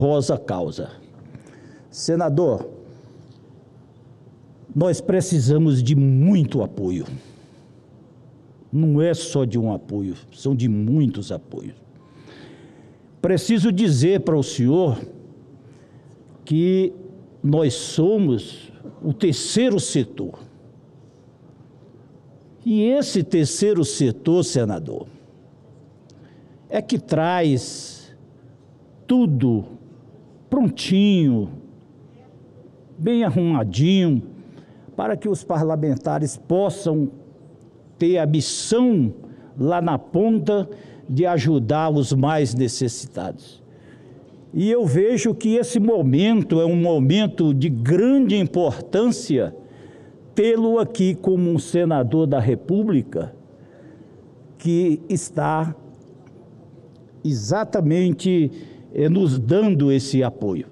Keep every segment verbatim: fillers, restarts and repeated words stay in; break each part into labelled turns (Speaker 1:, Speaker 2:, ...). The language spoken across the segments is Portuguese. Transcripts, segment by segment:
Speaker 1: honrosa causa. Senador, nós precisamos de muito apoio. Não é só de um apoio, são de muitos apoios. Preciso dizer para o senhor que nós somos o terceiro setor. E esse terceiro setor, senador, é que traz tudo prontinho, bem arrumadinho, para que os parlamentares possam ter a missão lá na ponta de ajudar os mais necessitados. E eu vejo que esse momento é um momento de grande importância, tê-lo aqui como um senador da República, que está exatamente eh, nos dando esse apoio.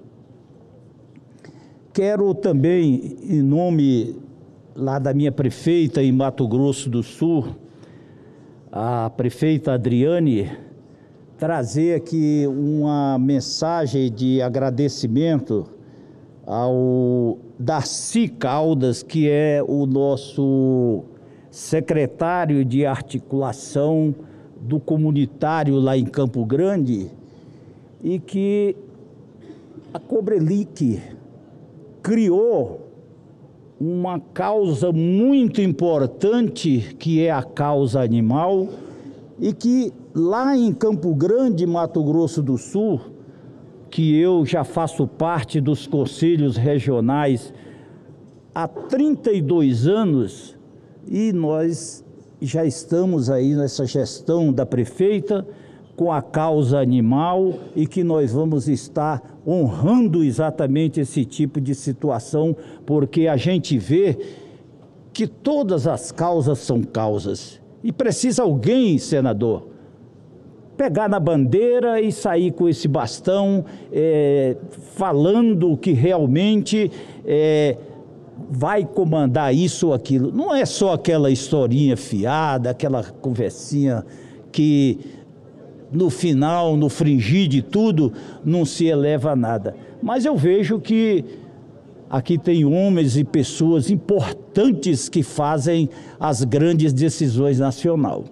Speaker 1: Quero também, em nome lá da minha prefeita em Mato Grosso do Sul, a prefeita Adriane, trazer aqui uma mensagem de agradecimento ao Darcy Caldas, que é o nosso secretário de articulação do comunitário lá em Campo Grande, e que a Cobrelic criou uma causa muito importante, que é a causa animal, e que lá em Campo Grande, Mato Grosso do Sul, que eu já faço parte dos conselhos regionais há trinta e dois anos, e nós já estamos aí nessa gestão da prefeita com a causa animal, e que nós vamos estar honrando exatamente esse tipo de situação, porque a gente vê que todas as causas são causas. E precisa alguém, senador, pegar na bandeira e sair com esse bastão, é, falando que realmente é, vai comandar isso ou aquilo. Não é só aquela historinha fiada, aquela conversinha que no final, no fringir de tudo, não se eleva a nada. Mas eu vejo que aqui tem homens e pessoas importantes que fazem as grandes decisões nacionais.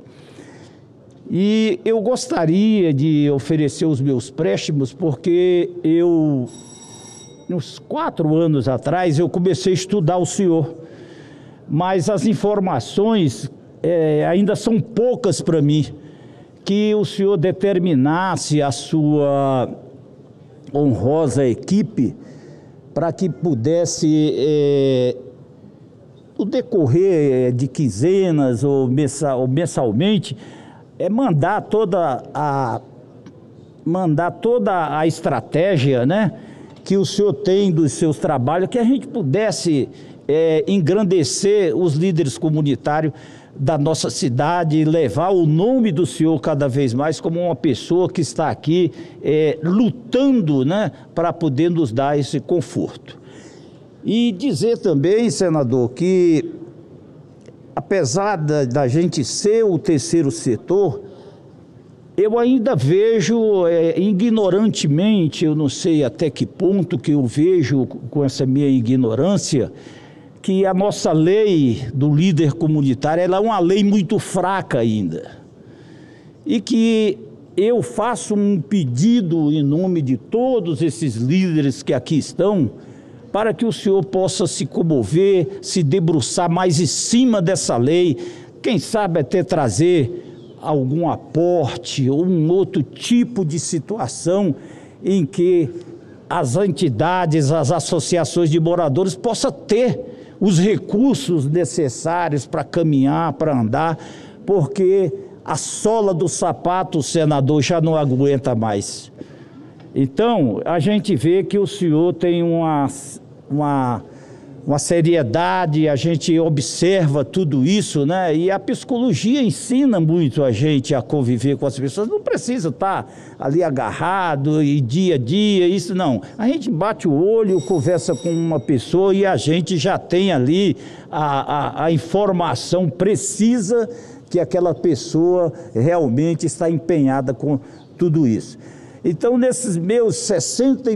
Speaker 1: E eu gostaria de oferecer os meus préstimos, porque eu, uns quatro anos atrás, eu comecei a estudar o senhor, mas as informações é, ainda são poucas para mim, que o senhor determinasse a sua honrosa equipe para que pudesse, é, no decorrer de quinzenas ou, mensal, ou mensalmente, é mandar toda a mandar toda a estratégia, né, que o senhor tem dos seus trabalhos, que a gente pudesse é, engrandecer os líderes comunitários da nossa cidade e levar o nome do senhor cada vez mais como uma pessoa que está aqui é, lutando, né, para poder nos dar esse conforto. E dizer também, senador, que apesar da, da gente ser o terceiro setor, eu ainda vejo, é, ignorantemente, eu não sei até que ponto que eu vejo com essa minha ignorância, que a nossa lei do líder comunitário, ela é uma lei muito fraca ainda. E que eu faço um pedido em nome de todos esses líderes que aqui estão, para que o senhor possa se comover, se debruçar mais em cima dessa lei, quem sabe até trazer algum aporte ou um outro tipo de situação em que as entidades, as associações de moradores possam ter os recursos necessários para caminhar, para andar, porque a sola do sapato, senador, já não aguenta mais. Então, a gente vê que o senhor tem uma, uma, uma seriedade, a gente observa tudo isso, né? E a psicologia ensina muito a gente a conviver com as pessoas. Não precisa estar ali agarrado e dia a dia, isso não. A gente bate o olho, conversa com uma pessoa e a gente já tem ali a, a, a informação precisa que aquela pessoa realmente está empenhada com tudo isso. Então, nesses meus sessenta